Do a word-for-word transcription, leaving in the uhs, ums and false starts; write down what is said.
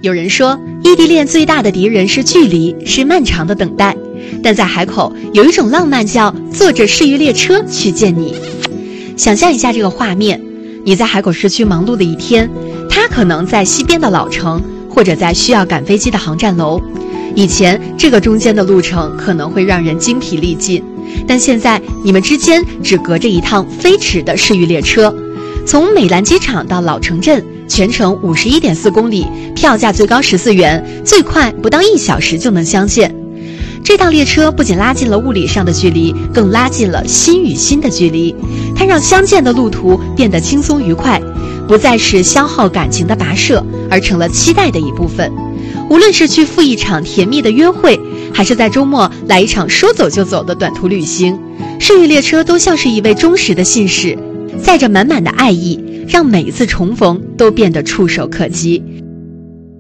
有人说，异地恋最大的敌人是距离，是漫长的等待。但在海口有一种浪漫叫坐着市域列车去见你。想象一下这个画面，你在海口市区忙碌的一天，他可能在西边的老城，或者在需要赶飞机的航站楼。以前这个中间的路程可能会让人精疲力尽，但现在你们之间只隔着一趟飞驰的市域列车，从美兰机场到老城镇，全程五十一点四公里，票价最高十四元，最快不到一小时就能相见。这趟列车不仅拉近了物理上的距离，更拉近了心与心的距离。它让相见的路途变得轻松愉快，不再是消耗感情的跋涉，而成了期待的一部分。无论是去赴一场甜蜜的约会，还是在周末来一场说走就走的短途旅行，市域列车都像是一位忠实的信使，载着满满的爱意，让每一次重逢都变得触手可及。